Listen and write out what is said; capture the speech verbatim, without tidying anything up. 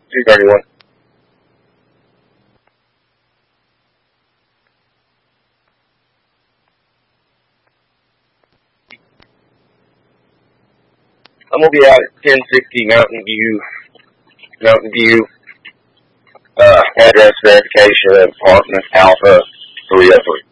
two thirty-one. I'm gonna be out at ten sixty Mountain View, Mountain View, uh, address verification, apartment Alpha three oh three.